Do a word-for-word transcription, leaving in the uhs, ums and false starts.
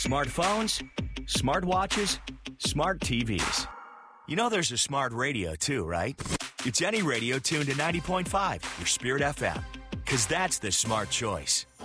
Smartphones, smartwatches, smart T Vs. You know there's a smart radio too, right? It's any radio tuned to ninety point five, your Spirit F M. Because that's the smart choice.